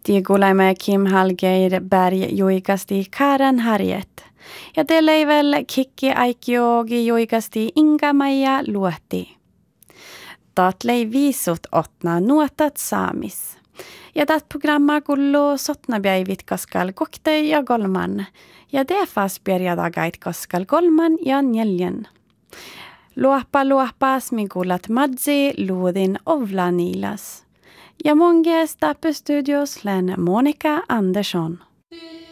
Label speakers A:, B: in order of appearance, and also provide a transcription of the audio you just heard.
A: Tiegulaimme Kim Hallgeir Berg juikasti Karen Harriet. Ja te leivel Kikki Aikiogi juikasti Inga-Maija Luotti. Taat lei viisut otna nuotat saamis. Ja tat programma kullu sotnapäivit kaskal koktei ja golman. Ja defas perjadagait kaskal golman ja njeljen. Luoppa smigulat madzi luodin ovla niilas. Ja många Stappe Studios län Monica Andersson.